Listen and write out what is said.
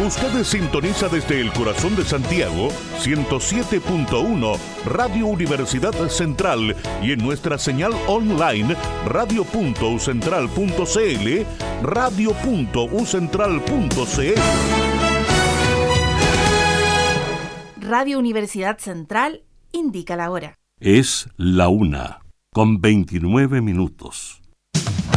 Usted sintoniza desde el corazón de Santiago 107.1 Radio Universidad Central y en nuestra señal online radio.ucentral.cl, radio.ucentral.cl. Radio Universidad Central indica la hora. Es la 1:29.